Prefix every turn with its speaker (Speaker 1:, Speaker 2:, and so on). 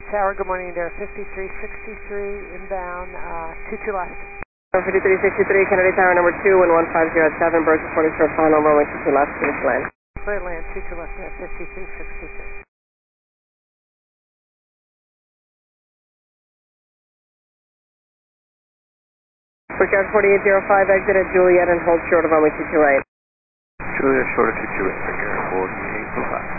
Speaker 1: Tower, good morning there, 5363 inbound, 22 left.
Speaker 2: 5363, Kennedy Tower, number 2, 11507, Birch reporting for final runway 22 left, please land.
Speaker 1: Clear land, 22 left there, 5363.
Speaker 2: Brickyard 4805, exit at Juliet and hold short of runway 22 right.
Speaker 3: Juliet short of 22 right, Brickyard 4805.